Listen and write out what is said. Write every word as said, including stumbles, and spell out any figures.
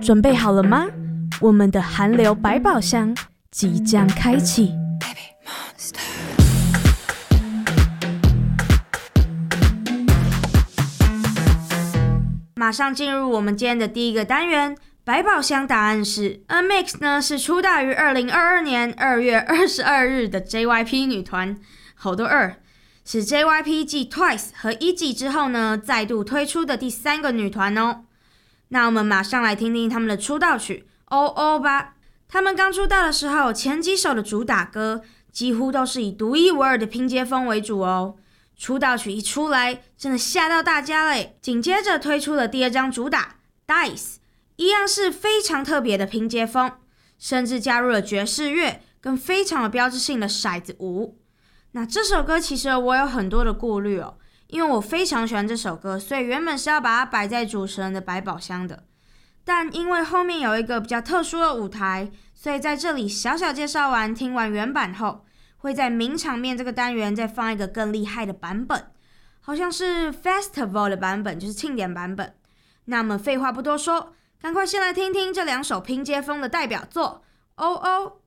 准备好了吗？我们的韩流百宝箱即将开启。马上进入我们今天的第一个单元，百宝箱答案是 N M I X 呢是出道于二零二二年二月二十二日的 J Y P 女团，好多二，是 J Y P 继 Twice 和 E G 之后呢再度推出的第三个女团哦。那我们马上来听听他们的出道曲 O O 吧。他们刚出道的时候，前几首的主打歌几乎都是以独一无二的拼接风为主哦。出道曲一出来，真的吓到大家嘞！紧接着推出了第二张主打 Dice， 一样是非常特别的拼接风，甚至加入了爵士乐跟非常有标志性的骰子舞。那这首歌其实我有很多的顾虑哦，因为我非常喜欢这首歌，所以原本是要把它摆在主持人的百宝箱的。但因为后面有一个比较特殊的舞台，所以在这里小小介绍完，听完原版后，会在名场面这个单元再放一个更厉害的版本，好像是 Festival 的版本，就是庆典版本。那么废话不多说，赶快先来听听这两首拼接风的代表作 O O